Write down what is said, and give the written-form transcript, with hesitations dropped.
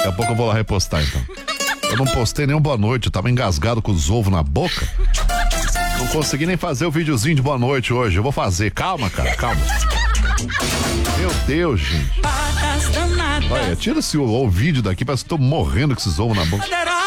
Daqui a pouco eu vou lá repostar, então. Eu não postei nem um boa noite, eu tava engasgado com os ovos na boca. Não consegui nem fazer o videozinho de boa noite hoje. Eu vou fazer. Calma, cara, calma. Meu Deus, gente. Olha, tira o vídeo daqui, parece que eu tô morrendo com esses ovos na boca.